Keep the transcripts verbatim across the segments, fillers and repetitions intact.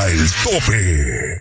Al Tope.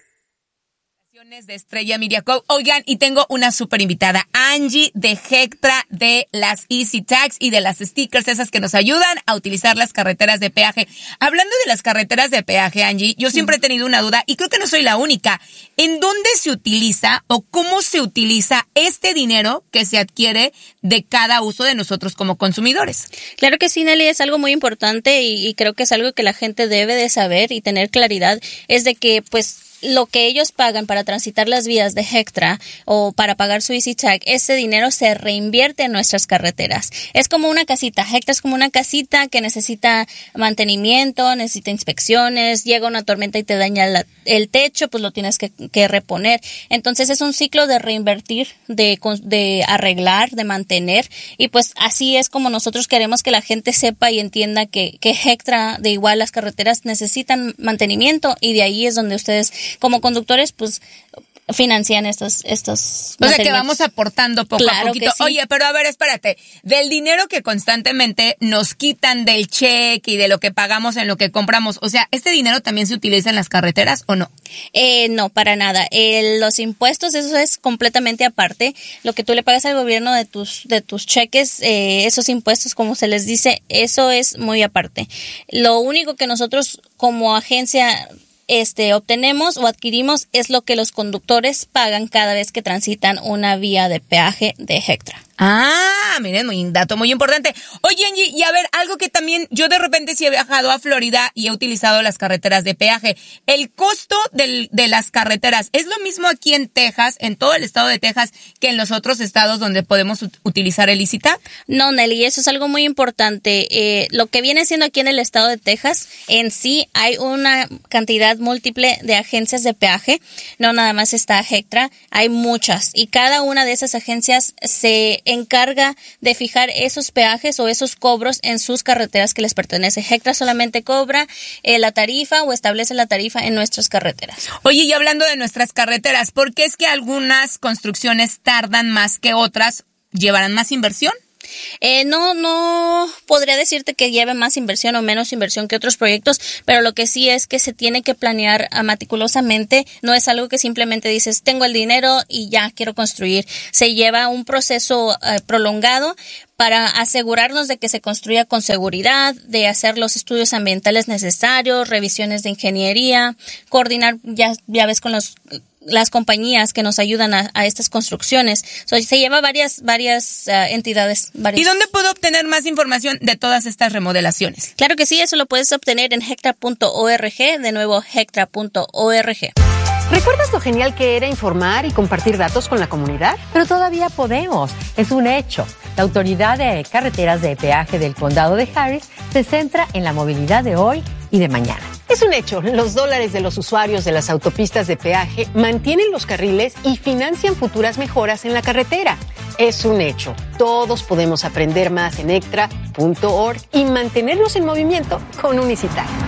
De Estrella Miriaco. Oigan, y tengo una súper invitada, Angie de Hectra, de las Easy Tags y de las stickers, esas que nos ayudan a utilizar las carreteras de peaje. Hablando de las carreteras de peaje, Angie, yo siempre he tenido una duda y creo que no soy la única. ¿En dónde se utiliza o cómo se utiliza este dinero que se adquiere de cada uso de nosotros como consumidores? Claro que sí, Nelly, es algo muy importante y, y creo que es algo que la gente debe de saber y tener claridad, es de que pues lo que ellos pagan para transitar las vías de Hectra o para pagar su Easy Tag, ese dinero se reinvierte en nuestras carreteras. Es como una casita. Hectra es como una casita que necesita mantenimiento, necesita inspecciones, llega una tormenta y te daña la, el techo, pues lo tienes que, que reponer. Entonces es un ciclo de reinvertir, de, de arreglar, de mantener, y pues así es como nosotros queremos que la gente sepa y entienda que, que Hectra, de igual las carreteras necesitan mantenimiento, y de ahí es donde ustedes como conductores pues financian estos estos o sea que vamos aportando poco claro a poquito. Sí. Oye, pero a ver, espérate, del dinero que constantemente nos quitan del cheque y de lo que pagamos en lo que compramos, o sea, ¿este dinero también se utiliza en las carreteras o no? Eh, no, para nada. Eh, los impuestos, eso es completamente aparte. Lo que tú le pagas al gobierno de tus de tus cheques, eh, esos impuestos, como se les dice, eso es muy aparte. Lo único que nosotros como agencia Este, obtenemos o adquirimos es lo que los conductores pagan cada vez que transitan una vía de peaje de Hectra. Ah, miren, un dato muy importante. Oye, Angie, y a ver, algo que también yo de repente sí he viajado a Florida y he utilizado las carreteras de peaje. El costo del, de las carreteras, ¿es lo mismo aquí en Texas, en todo el estado de Texas, que en los otros estados donde podemos ut- utilizar el Easy Tag? No, Nelly, eso es algo muy importante. Eh, lo que viene siendo aquí en el estado de Texas, en sí hay una cantidad múltiple de agencias de peaje. No nada más está Hectra, hay muchas, y cada una de esas agencias se encarga de fijar esos peajes o esos cobros en sus carreteras que les pertenece. Hectra solamente cobra eh, la tarifa o establece la tarifa en nuestras carreteras. Oye, y hablando de nuestras carreteras, ¿por qué es que algunas construcciones tardan más que otras? ¿Llevarán más inversión? Eh, no, no podría decirte que lleve más inversión o menos inversión que otros proyectos, pero lo que sí es que se tiene que planear meticulosamente. No es algo que simplemente dices, tengo el dinero y ya quiero construir. Se lleva un proceso eh, prolongado para asegurarnos de que se construya con seguridad, de hacer los estudios ambientales necesarios, revisiones de ingeniería, coordinar, ya, ya ves, con los las compañías que nos ayudan a, a estas construcciones. So, se lleva varias varias uh, entidades. Varios. ¿Y dónde puedo obtener más información de todas estas remodelaciones? Claro que sí, eso lo puedes obtener en hectra punto org, de nuevo hectra punto org. ¿Recuerdas lo genial que era informar y compartir datos con la comunidad? Pero todavía podemos, es un hecho. La Autoridad de Carreteras de Peaje del Condado de Harris se centra en la movilidad de hoy y de mañana. Es un hecho, los dólares de los usuarios de las autopistas de peaje mantienen los carriles y financian futuras mejoras en la carretera. Es un hecho, todos podemos aprender más en hectra punto org y mantenernos en movimiento con un Easy Tag.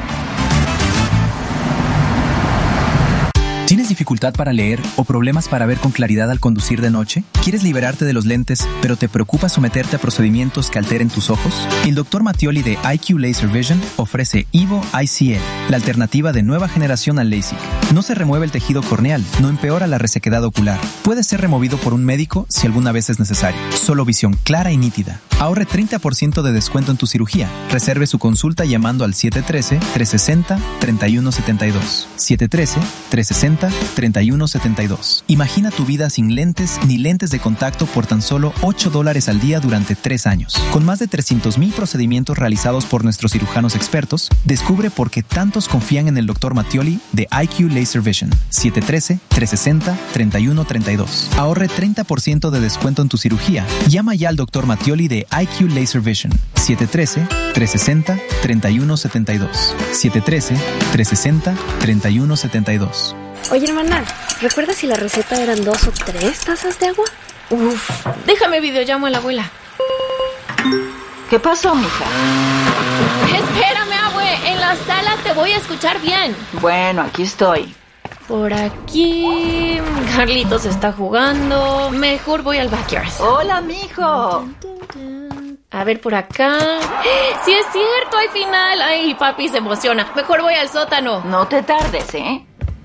¿Tienes dificultad para leer o problemas para ver con claridad al conducir de noche? ¿Quieres liberarte de los lentes, pero te preocupa someterte a procedimientos que alteren tus ojos? El doctor Mattioli de I Q Laser Vision ofrece Evo I C L, la alternativa de nueva generación al LASIK. No se remueve el tejido corneal, no empeora la resequedad ocular. Puede ser removido por un médico si alguna vez es necesario. Solo visión clara y nítida. Ahorre treinta por ciento de descuento en tu cirugía. Reserve su consulta llamando al siete uno tres, tres seis cero, tres uno siete dos. siete uno tres, tres seis cero, tres uno siete dos. Imagina tu vida sin lentes ni lentes de contacto por tan solo ocho dólares al día durante tres años. Con más de trescientos mil procedimientos realizados por nuestros cirujanos expertos, descubre por qué tantos confían en el doctor Mattioli de I Q Laser Vision. siete uno tres, tres seis cero, tres uno tres dos. Ahorre treinta por ciento de descuento en tu cirugía. Llama ya al doctor Mattioli de I Q Laser Vision. siete uno tres, tres seis cero, tres uno siete dos. siete uno tres, tres seis cero, tres uno siete dos. Oye, hermana, ¿recuerdas si la receta eran dos o tres tazas de agua? Uf, déjame videollamo a la abuela. ¿Qué pasó, mija? Espérame, abue, en la sala te voy a escuchar bien. Bueno, aquí estoy. Por aquí... Carlitos está jugando. Mejor voy al backyard. Hola, mijo. A ver, por acá. ¡Sí es cierto! ¡Hay final! ¡Ay, papi se emociona! Mejor voy al sótano. No te tardes, ¿eh?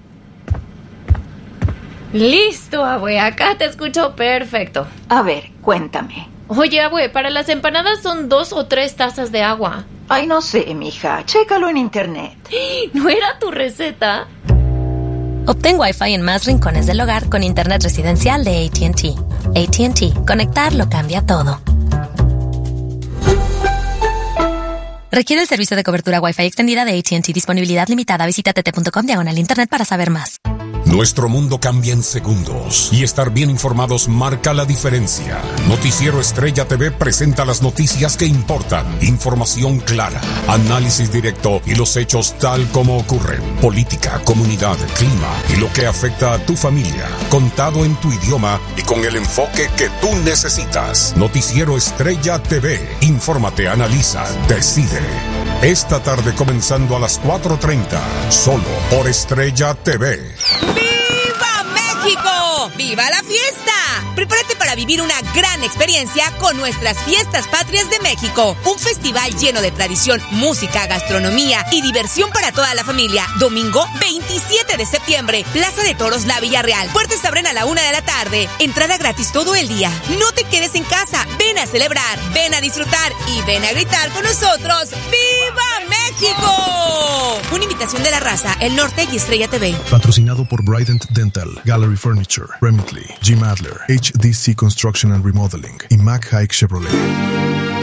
Listo, abue. Acá te escucho perfecto. A ver, cuéntame. Oye, abue, para las empanadas son dos o tres tazas de agua. Ay, no sé, mija. Chécalo en internet. ¿No era tu receta? Obtén Wi-Fi en más rincones del hogar con internet residencial de A T and T. A T and T. Conectar lo cambia todo. Requiere el servicio de cobertura Wi-Fi extendida de A T and T. Disponibilidad limitada. Visita tt.com diagonal internet para saber más. Nuestro mundo cambia en segundos y estar bien informados marca la diferencia. Noticiero Estrella T V presenta las noticias que importan, información clara, análisis directo y los hechos tal como ocurren. Política, comunidad, clima y lo que afecta a tu familia, contado en tu idioma y con el enfoque que tú necesitas. Noticiero Estrella T V. Infórmate, analiza, decide. Esta tarde comenzando a las cuatro treinta, solo por Estrella T V. ¡Viva México! ¡Viva la fiesta! Prepárate para vivir una gran experiencia con nuestras Fiestas Patrias de México. Un festival lleno de tradición, música, gastronomía y diversión para toda la familia. Domingo veintisiete de septiembre, Plaza de Toros La Villarreal. Puertas abren a la una de la tarde. Entrada gratis todo el día. No te quedes en casa. Ven a celebrar, ven a disfrutar y ven a gritar con nosotros. ¡Viva México! Una invitación de La Raza, El Norte y Estrella T V. Patrocinado por Bryant Dental, Gallery Furniture, Remitly, Jim Adler, H D C Construction and Remodeling y Mac Haik Chevrolet.